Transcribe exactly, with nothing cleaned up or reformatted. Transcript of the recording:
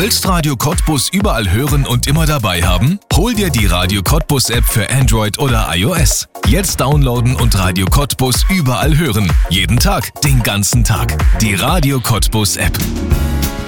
Willst Radio Cottbus überall hören und immer dabei haben? Hol dir die Radio Cottbus App für Android oder iOS. Jetzt downloaden und Radio Cottbus überall hören. Jeden Tag, den ganzen Tag. Die Radio Cottbus App.